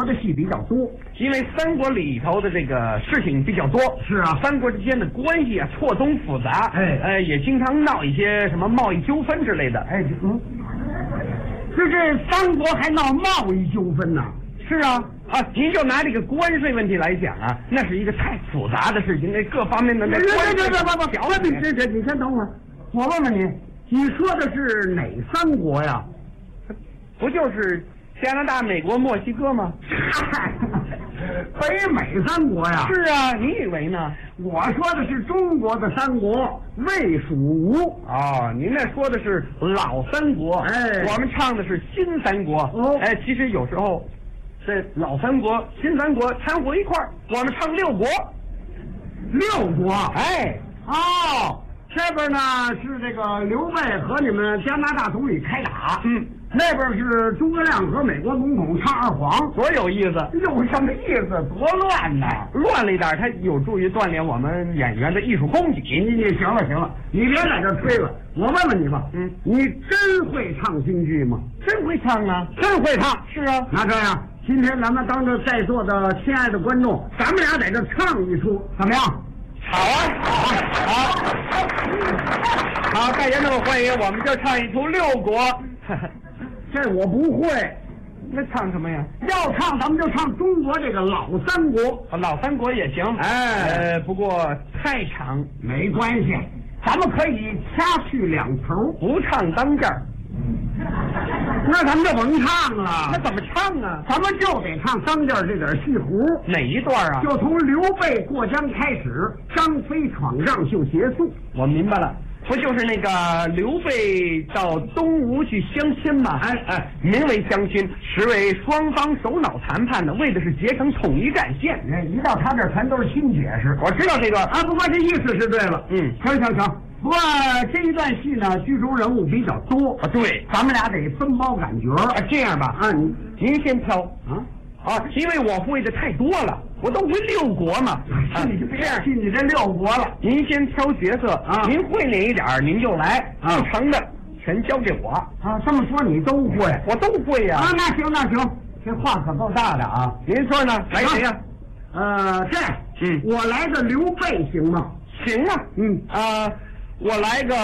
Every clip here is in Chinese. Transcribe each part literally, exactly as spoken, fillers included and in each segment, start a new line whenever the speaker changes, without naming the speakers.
国的戏比较多，
因为三国里头的这个事情比较多。
是啊，
三国之间的关系啊错综复杂，
哎，
呃，也经常闹一些什么贸易纠纷之类的。
哎，嗯，这这三国还闹贸易纠纷呢？
是啊，啊，您就拿这个关税问题来讲啊，那是一个太复杂的事情，那各方面的那关税。
别别别别别！我你这这，你先等会儿，我问问你，你说的是哪三国呀？
不就是加拿大、美国、墨西哥吗？
北美三国呀？
是啊，你以为呢？
我说的是中国的三国，魏蜀吴。
哦，您那说的是老三国，
哎，
我们唱的是新三国。
哦，
哎，其实有时候这老三国、新三国掺和一块儿，我们唱六国。
六国？
哎，
哦，这边呢是这个刘备和你们加拿大总理开打，
嗯，
那边是诸葛亮和美国总统唱二黄，
多有意思！
有什么意思？多乱呐！
乱了一点，它有助于锻炼我们演员的艺术功底。
你你行了行了，你别在这吹了。我问问你吧，
嗯，
你真会唱京剧吗？
真会唱啊！
真会唱。
是啊，
那这样，今天咱们当着在座的亲爱的观众，咱们俩在这唱一出，怎么样？
好啊，好啊，好，好，大家那么欢迎，我们就唱一出六国。
这我不会，
那唱什么呀？
要唱咱们就唱中国这个老三国，
老三国也行。
哎，
呃，不过太长，
没关系，咱们可以掐去两头，
不唱当这儿。
那咱们就甭唱了。
那怎么唱啊？
咱们就得唱当间这点戏胡。
哪一段啊？
就从刘备过江开始，张飞闯让就结束。
我明白了。不就是那个刘备到东吴去相亲吗？
哎哎，
名为相亲，实为双方首脑谈判的，为的是结成统一战线。
哎，一到他这儿全都是新解释。
我知道这段
啊，不过这意思是对了。
嗯，
行行行。不过这一段戏呢，剧中人物比较多
啊。对，
咱们俩得分包感觉啊。
这样吧，
啊，您
您先挑
啊
啊，因为我会的太多了，我都会六国嘛。
啊，你就这样，进你这六国了。
您先挑角色
啊，
您会哪一点您就来，
啊，
不成的全交给我
啊。这么说你都会，
我都会呀。
啊，那行那行，这话可够大的啊。
您说呢？来谁呀？
呃，这样，
嗯，
我来个刘备行吗？
行啊，
嗯
啊，我来个，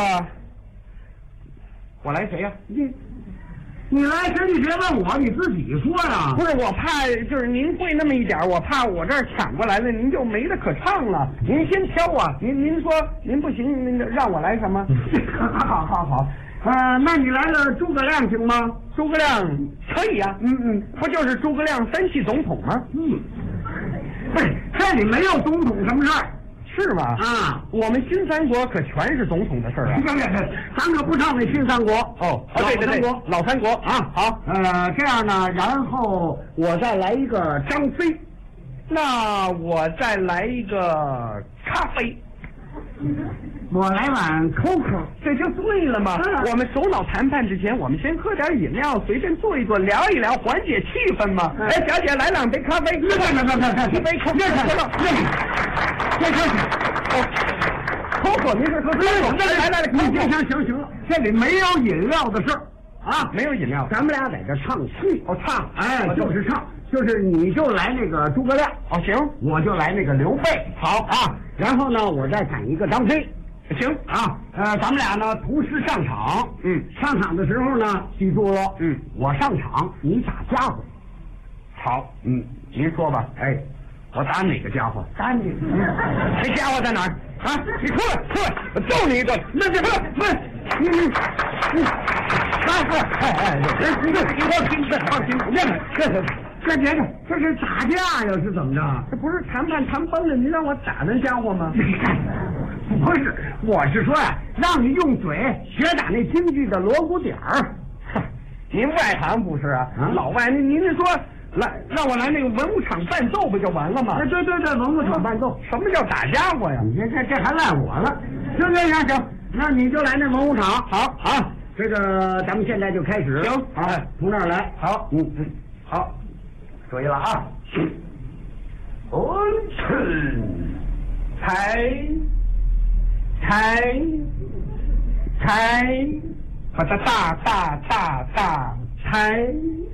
我来谁呀？
你你来时你别问我，你自己说呀。
不是，我怕就是您会那么一点，我怕我这儿抢过来了，您就没得可唱了。您先挑啊，您您说您不行，您让我来什么？
好好好，呃，那你来个诸葛亮行吗？
诸葛亮可以啊，
嗯嗯，
不就是诸葛亮三系总统吗？
嗯，不是，这里没有总统什么事儿。
是吗？
啊，
我们新三国可全是总统的事儿啊！
别别别，咱可不唱那新三国
哦，啊对对对，老三国啊。好，
呃，这样呢，然后我再来一个张飞，
那我再来一个咖啡，
我来碗 Coco，
这就对了嘛。
啊、
我们首脑谈判之前，我们先喝点饮料，随便坐一坐，聊一聊，缓解气氛嘛。哎，小姐，来两杯咖啡。
别别别别别，
一杯咖啡。
别别别，别客气。
哦，Coco，您是说来来来，
你行行行行了，这里没有饮料的事儿啊，
没有饮料，
咱们俩在这唱戏。
哦，唱，
哎，就是唱，就是你就来那个诸葛亮，
哦行，
我就来那个刘备，
好
啊，然后呢，我再赶一个张飞。
行
啊，呃，咱们俩呢同时上场。
嗯，
上场的时候呢，记住了。
嗯，
我上场，你打家伙。
好，嗯，您说吧。哎，我打哪个家伙？
打你。
嗯，这家伙在哪儿？啊，你出来，出来，我揍你一顿。那这不不是你你你，啊不，哎哎，这这这，你放心，放心，别别别
这别别，这是打架呀，是怎么着？
这不是谈判谈崩了，你让我打那家伙吗？
不是，我是说呀，让你用嘴学打那京剧的锣鼓点儿。
您外行不是啊？
啊
老外，您您是说来让我来那个文武场伴奏不就完了吗？
对对对对，文武场伴奏。
什么叫打家伙呀？
你这这这还赖我了？行行行行，那你就来那文武场。好啊，这个咱们现在就开始。
行，
好，从这儿来。
好，
嗯嗯，
好，
注意了啊。
文臣才才才，把它大大大大才。